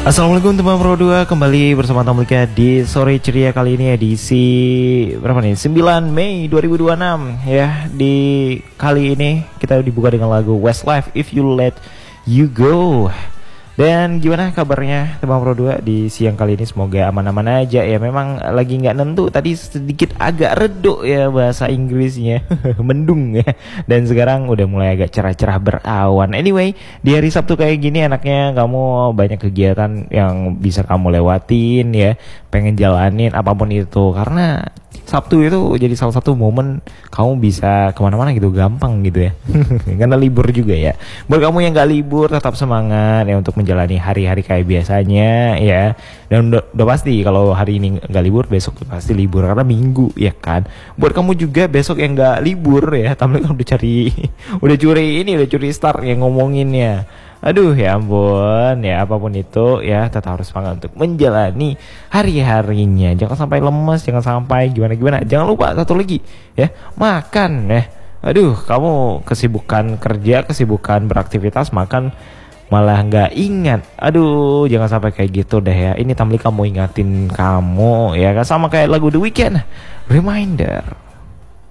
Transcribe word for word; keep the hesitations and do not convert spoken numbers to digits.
Assalamualaikum teman Pro dua, kembali bersama Tamlika di sore ceria kali ini edisi berapa nih? sembilan Mei dua ribu dua puluh enam ya. Di kali ini kita dibuka dengan lagu Westlife If You Let You Go. Dan gimana kabarnya teman Pro dua di siang kali ini? Semoga aman-aman aja ya. Memang lagi nggak nentu, tadi sedikit agak redup ya bahasa Inggrisnya. Mendung ya. Dan sekarang udah mulai agak cerah-cerah berawan. Anyway, di hari Sabtu kayak gini enaknya kamu banyak kegiatan yang bisa kamu lewatin ya. Pengen jalanin apapun itu, karena Sabtu itu jadi salah satu momen kamu bisa kemana-mana gitu, gampang gitu ya. Karena libur juga ya. Buat kamu yang gak libur, tetap semangat ya untuk menjalani hari-hari kayak biasanya ya. Dan udah, udah pasti kalau hari ini gak libur, besok pasti libur karena minggu ya kan. Buat kamu juga besok yang gak libur ya, tamu kan udah cari, udah curi ini, udah curi start yang ngomonginnya. Aduh ya ampun ya, apapun itu ya tetap harus semangat untuk menjalani hari-harinya. Jangan sampai lemes, jangan sampai gimana-gimana. Jangan lupa satu lagi ya, makan ya. Aduh, kamu kesibukan kerja, kesibukan beraktivitas, makan malah nggak ingat. Aduh, jangan sampai kayak gitu deh ya. Ini Tamlika mau ingatin kamu ya kan, sama kayak lagu The Weeknd, Reminder.